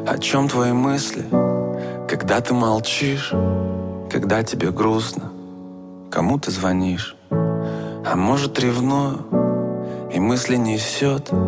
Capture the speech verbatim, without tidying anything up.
О чем твои мысли, когда ты молчишь, когда тебе грустно, кому ты звонишь? А может, ревную, и мысли несет